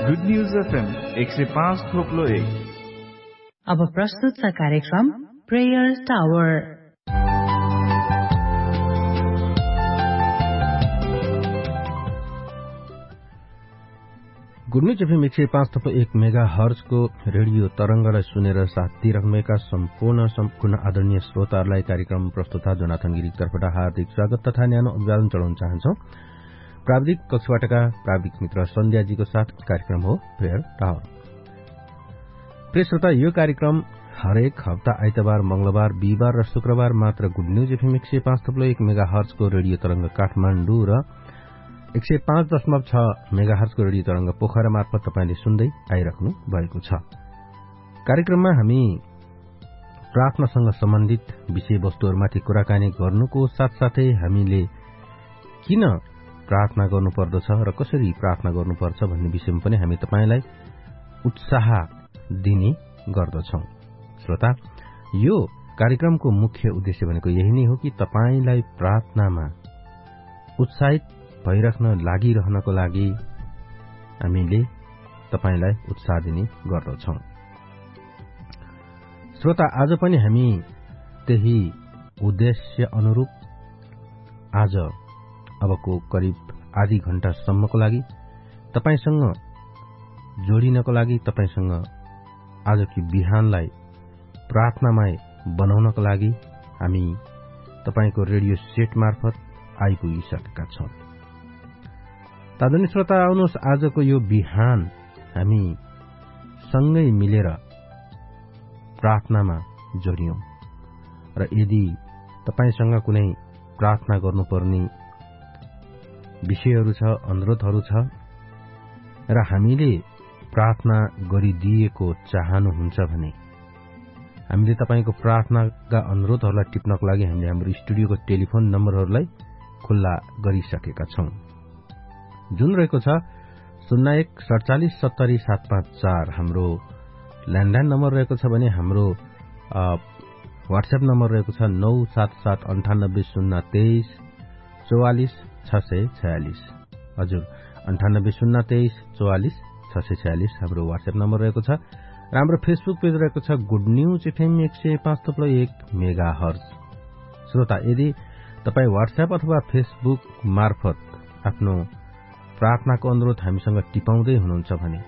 Good news FM 105.1। अब प्रस्तुत छ कार्यक्रम prayer tower. Good news FM 105.1 mega हर्जको radio तरंगलाई सुनेर साथ दिइरहनुभएका सम्पूर्ण आदरणीय श्रोताहरूलाई कार्यक्रम प्रस्तुता जोनाथन गिरीको तर्फबाट हार्दिक स्वागत तथा न्यानो अभिवादन चढाउन चाहन्छौ। प्राविधिक कक्षबाटका प्राविधिक मित्र सन्ध्याजीको साथ कार्यक्रम हो प्रेयर टावर। प्रिय श्रोता, यो कार्यक्रम हरेक हप्ता आइतबार, मंगलबार, बिहिबार र शुक्रबार मात्र good news FM 105.1 mega हर्जको radio तरंग काठमाडौँ र 105.6 मेगा हर्जको रेडियो तरंग पोखरा मार्फत तपाईले सुन्दै आइराख्नु भएको छ। कार्यक्रममा हामी प्रार्थनासँग सम्बन्धित विषयवस्तुहरूमाथि कुराकानी गर्नुको साथसाथै हामीले किन प्रार्थना गर्नुपर्दछ र कसरी प्रार्थना गर्नुपर्छ भन्ने विषयमा पनि हामी तपाईलाई उत्साह दिने गर्दछौं। श्रोता, यो कार्यक्रमको मुख्य उद्देश्य भनेको यही नै हो कि तपाईलाई प्रार्थनामा उत्साहित भइराख्न लागिरहनको लागि हामीले तपाईलाई उत्साह दिने गर्दछौं। श्रोता, आज पनि हामी त्यही उद्देश्य अनुरूप आज अबको करिब आधी घण्टासम्मको लागि तपाईसँग जोडिनको लागि, तपाईसँग आजको बिहानलाई प्रार्थनामय बनाउनको लागि हामी तपाईको रेडियो सेट मार्फत आइपुगिसकेका छौं। आदरणीय श्रोता, आउनुहोस् आजको यो बिहान हामी सँगै मिलेर प्रार्थनामा जोडियौं र यदि तपाईसँग कुनै प्रार्थना गर्नुपर्ने विषयहरू छ, अनुरोधहरू छ र हामीले प्रार्थना गरिदिएको चाहनुहुन्छ भने हामीले तपाईको प्रार्थनाका अनुरोधहरूलाई टिप्नको लागि हामीले हाम्रो स्टुडियोको टेलिफोन नम्बरहरूलाई खुल्ला गरिसकेका छौं, जुन रहेको छ 0147470754 हाम्रो ल्यान्डलाइन नम्बर रहेको छ भने हाम्रो व्हाट्सएप नम्बर रहेको छ 97780923446646। हजुर, 9802344646 हाम्रो व्हाट्सएप नम्बर रहेको छ र हाम्रो फेसबुक पेज रहेको छ good news FM 105.1 mega hertz. श्रोता, यदि तपाई व्हाट्सएप अथवा फेसबुक मार्फत आफ्नो प्रार्थनाको अनुरोध हामीसँग टिपाउँदै हुनुहुन्छ भने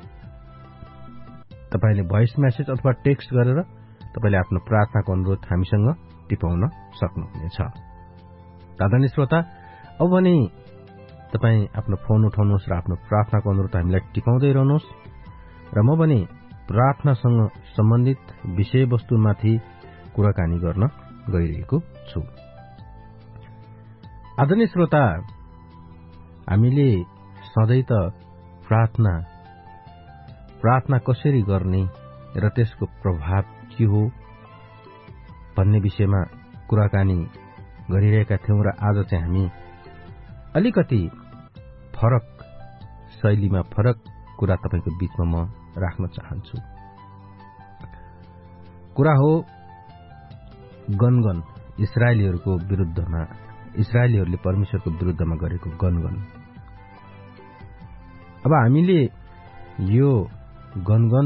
तपाईले भोइस मेसेज अथवा टेक्स्ट गरेर तपाईले आफ्नो प्रार्थनाको अनुरोध हामीसँग टिपाउन सक्नुहुनेछ। आदरणीय श्रोता, अब भने तपाई आफ्नो फोन उठाउनुहोस् र आफ्नो प्रार्थनाको अनुरोध हामीलाई टिपाउँदै रहनुहोस् र म भने प्रार्थनासँग सम्बन्धित विषयवस्तुमाथि कुराकानी गर्न गइरहेको छु। आदरणीय श्रोता, हामीले सधैँ त प्रार्थना कसरी गर्ने र त्यसको प्रभाव के हो भन्ने विषयमा कुराकानी गरिरहेका थियौं र आज चाहिँ हामी अलिकति फरक शैलीमा फरक कुरा तपाईको बीचमा म राख्न चाहन्छु। कुरा हो गनगन, इस्राएलीहरूले परमेश्वरको विरुद्धमा गरेको गनगन। अब हामीले यो गनगन